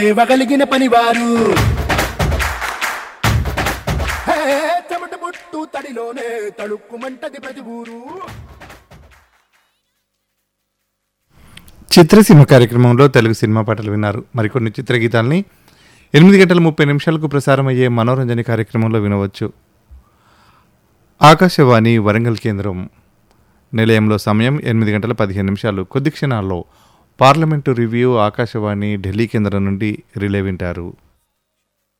ఇవ్వగలిగిన పనివారు చెమట పుట్టు తడిలోనే తడుక్కుమంటది ప్రతి ఊరు. చిత్రసీమ కార్యక్రమంలో తెలుగు సినిమా పాటలు విన్నారు. మరికొన్ని చిత్రగీతాల్ని 8:30 ప్రసారమయ్యే మనోరంజన కార్యక్రమంలో వినవచ్చు. ఆకాశవాణి వరంగల్ కేంద్రం నిలయంలో సమయం 8:15. కొద్ది క్షణాల్లో పార్లమెంటు రివ్యూ ఆకాశవాణి ఢిల్లీ కేంద్రం నుండి రిలే వింటారు.